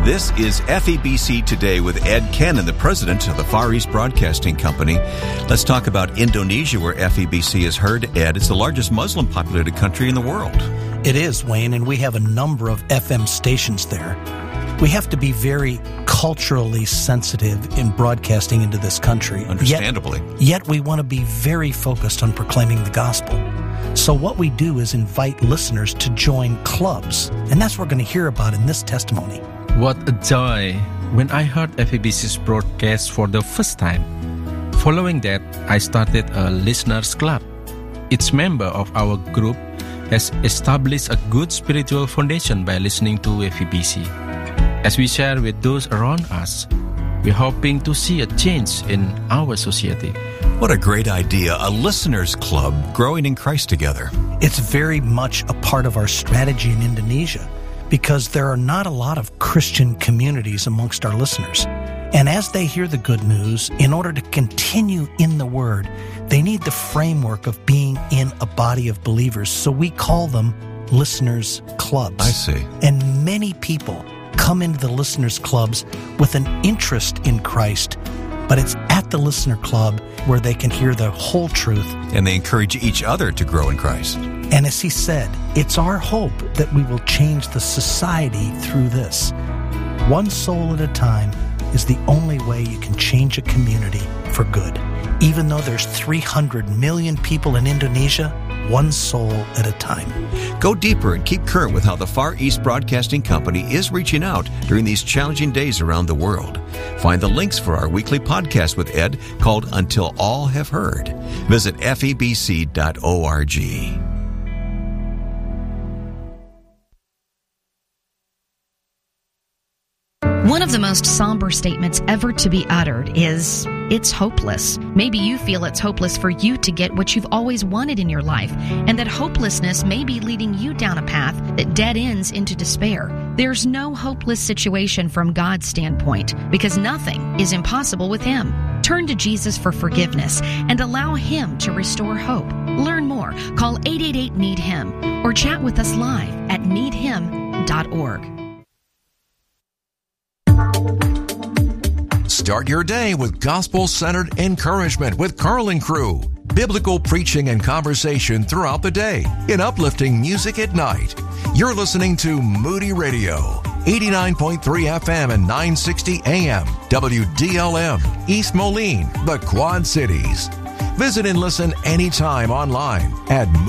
This is FEBC Today with Ed Cannon, the president of the Far East Broadcasting Company. Let's talk about Indonesia, where FEBC is heard. Ed, it's the largest Muslim-populated country in the world. It is, Wayne, and we have a number of FM stations there. We have to be very culturally sensitive in broadcasting into this country. Understandably. Yet we want to be very focused on proclaiming the gospel. So what we do is invite listeners to join clubs, and that's what we're going to hear about in this testimony. What a joy when I heard FEBC's broadcast for the first time. Following that, I started a listeners club. Each member of our group has established a good spiritual foundation by listening to FEBC. As we share with those around us, we're hoping to see a change in our society. What a great idea, a listeners club growing in Christ together. It's very much a part of our strategy in Indonesia because there are not a lot of Christian communities amongst our listeners. And as they hear the good news, in order to continue in the Word, they need the framework of being in a body of believers. So we call them listeners clubs. I see. And many people come into the listeners clubs with an interest in Christ, but it's at the listener club where they can hear the whole truth. And they encourage each other to grow in Christ. And as he said, it's our hope that we will change the society through this. One soul at a time is the only way you can change a community for good. Even though there's 300 million people in Indonesia, one soul at a time. Go deeper and keep current with how the Far East Broadcasting Company is reaching out during these challenging days around the world. Find the links for our weekly podcast with Ed called Until All Have Heard. Visit febc.org. One of the most somber statements ever to be uttered is, it's hopeless. Maybe you feel it's hopeless for you to get what you've always wanted in your life, and that hopelessness may be leading you down a path that dead ends into despair. There's no hopeless situation from God's standpoint, because nothing is impossible with Him. Turn to Jesus for forgiveness and allow Him to restore hope. Learn more. Call 888-NEED-HIM or chat with us live at needhim.org. Start your day with gospel-centered encouragement with Carl and Crew. Biblical preaching and conversation throughout the day in uplifting music at night. You're listening to Moody Radio, 89.3 FM and 960 AM, WDLM, East Moline, the Quad Cities. Visit and listen anytime online at